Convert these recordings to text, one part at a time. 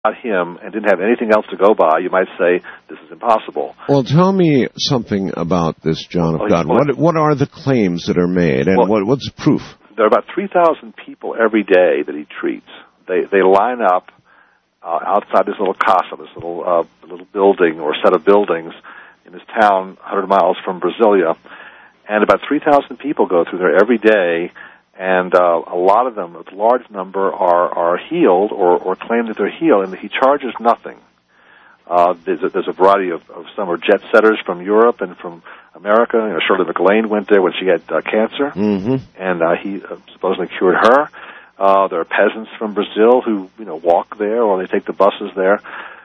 about him and didn't have anything else to go by, you might say this is impossible. Well, tell me something about this John of God. What are the claims that are made, and what's the proof? There are about 3,000 people every day that he treats. They line up outside this little casa, this little building or set of buildings in this town 100 miles from Brasilia, and about 3,000 people go through there every day. And a lot of them, a large number, are healed or claim that they're healed, and he charges nothing. There's a variety of some are jet setters from Europe and from America. You know, Shirley MacLaine went there when she had cancer, and he supposedly cured her. There are peasants from Brazil who walk there, or they take the buses there.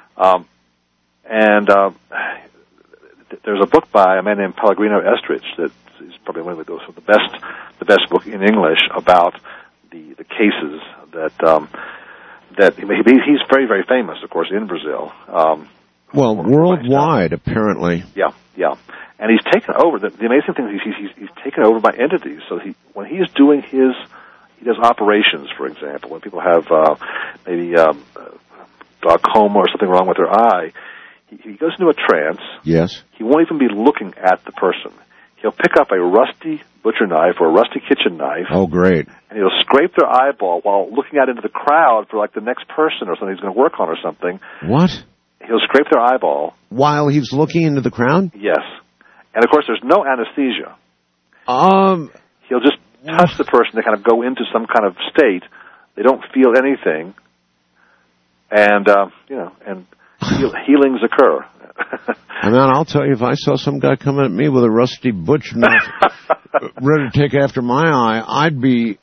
There's a book by a man named Pellegrino Estrich that is probably one of the best book in English about the cases that he's very, very famous, of course, in Brazil. Worldwide, apparently. Yeah, and he's taken over. The amazing thing is he's taken over by entities. So when he's doing he does operations, for example, when people have maybe glaucoma or something wrong with their eye, he goes into a trance. Yes. He won't even be looking at the person. He'll pick up a rusty butcher knife or a rusty kitchen knife. Oh, great. And he'll scrape their eyeball while looking out into the crowd for, like, the next person or something he's going to work on or something. What? He'll scrape their eyeball. While he's looking into the crowd? Yes. And, of course, there's no anesthesia. He'll just touch the person. They kind of go into some kind of state. They don't feel anything. And, and healings occur. And then I'll tell you, if I saw some guy coming at me with a rusty butcher knife ready to take after my eye, I'd be...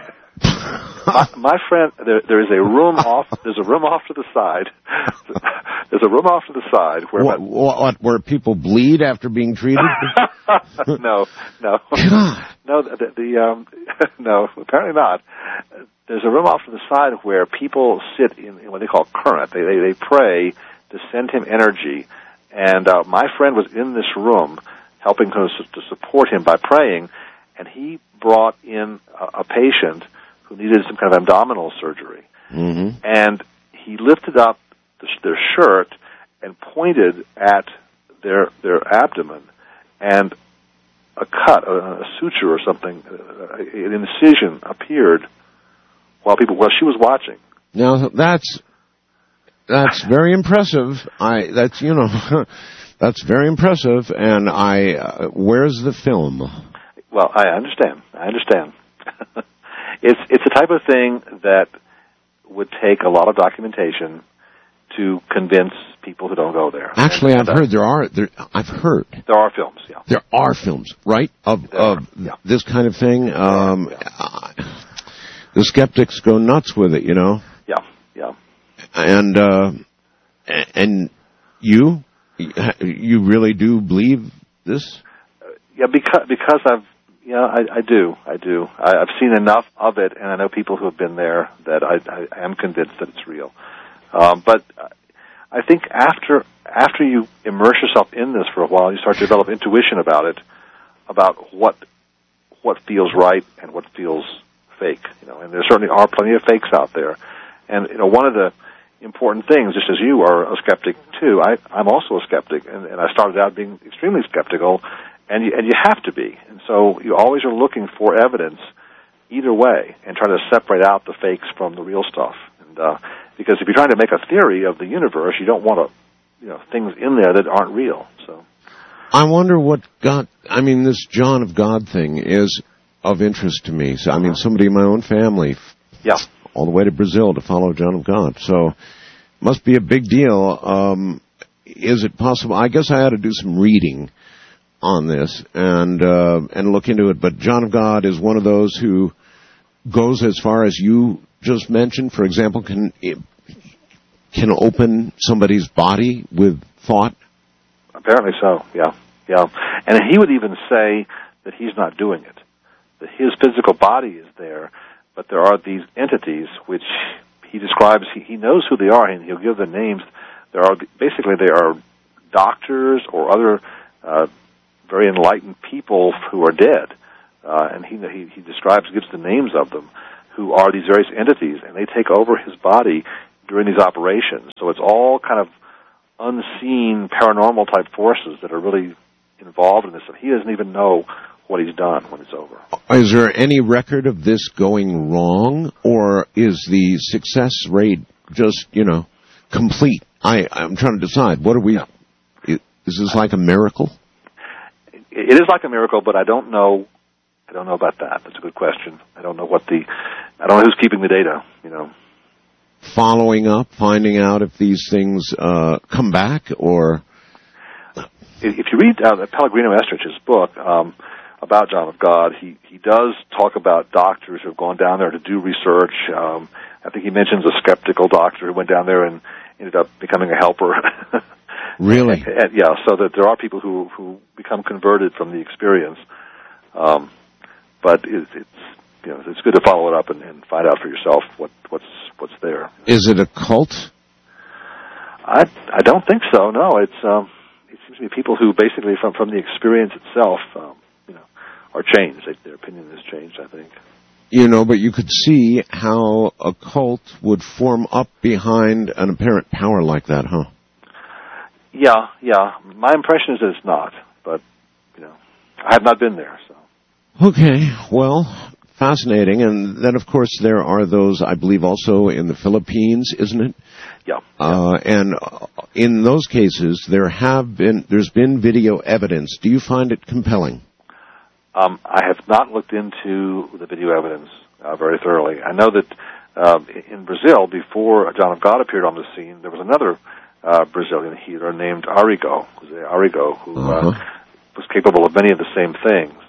my friend, there is a room off. There's a room off to the side. There's a room off to the side where where people bleed after being treated. No. God. No, no, apparently not. There's a room off to the side where people sit in what they call current. They pray to send him energy. And my friend was in this room helping to support him by praying, and he brought in a patient who needed some kind of abdominal surgery. Mm-hmm. And he lifted up their shirt and pointed at their abdomen, and a cut, a suture or something, an incision appeared while she was watching. Now, that's very impressive. That's very impressive. And where's the film? Well, I understand. It's a type of thing that would take a lot of documentation to convince people who don't go there. Actually, I've heard there are films. Yeah, there are films, right, of this kind of thing. The skeptics go nuts with it, Yeah. And you really do believe this? Yeah, because I do. I've seen enough of it, and I know people who have been there that I am convinced that it's real. But I think after you immerse yourself in this for a while, you start to develop intuition about what feels right and what feels fake. And there certainly are plenty of fakes out there. And one of the important things, just as you are a skeptic too, I'm also a skeptic, and I started out being extremely skeptical, and you have to be. And so you always are looking for evidence either way and trying to separate out the fakes from the real stuff. And because if you're trying to make a theory of the universe, you don't want things in there that aren't real. So I wonder what this John of God thing is of interest to me. So somebody in my own family, all the way to Brazil to follow John of God. So must be a big deal. Is it possible? I guess I ought to do some reading on this and look into it. But John of God is one of those who goes as far as you just mentioned. For example, can open somebody's body with thought. Apparently so. Yeah. And he would even say that he's not doing it. That his physical body is there, but there are these entities which he describes. He knows who they are, and he'll give the names. They are doctors or other very enlightened people who are dead, and he gives the names of them, who are these various entities, and they take over his body during these operations. So it's all kind of unseen paranormal type forces that are really involved in this. And he doesn't even know what he's done when it's over. Is there any record of this going wrong, or is the success rate just, complete? I'm trying to decide. What are we... Yeah. Is this like a miracle? It is like a miracle, but I don't know. I don't know about that. That's a good question. I don't know who's keeping the data. Following up, finding out if these things come back, or if you read Pellegrino Estrich's book about John of God, he does talk about doctors who have gone down there to do research. I think he mentions a skeptical doctor who went down there and ended up becoming a helper. Really? Yeah, so that there are people who become converted from the experience. But it's good to follow it up and find out for yourself what's there. Is it a cult? I don't think so. No, it seems to be people who basically from the experience itself, are changed. Their opinion has changed, I think. But you could see how a cult would form up behind an apparent power like that, huh? Yeah. My impression is that it's not, but, I have not been there, so. Okay, well, fascinating. And then, of course, there are those, I believe, also in the Philippines, isn't it? Yeah. And in those cases, there's been video evidence. Do you find it compelling? I have not looked into the video evidence very thoroughly. I know that in Brazil, before John of God appeared on the scene, there was another Brazilian healer named Arrigo, who was capable of many of the same things.